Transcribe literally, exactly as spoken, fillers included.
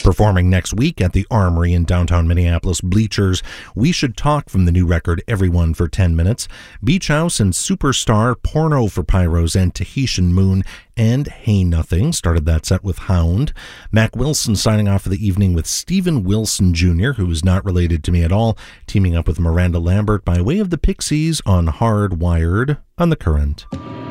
Performing next week at the Armory in downtown Minneapolis, Bleachers, We Should Talk from the new record Everyone for ten minutes, Beach House and Superstar, Porno for Pyros and Tahitian Moon, and Hey Nothing started that set with Hound. Mac Wilson signing off for the evening with Stephen Wilson Junior, who is not related to me at all, teaming up with Miranda Lambert by way of the Pixies on Hardwired on The Current.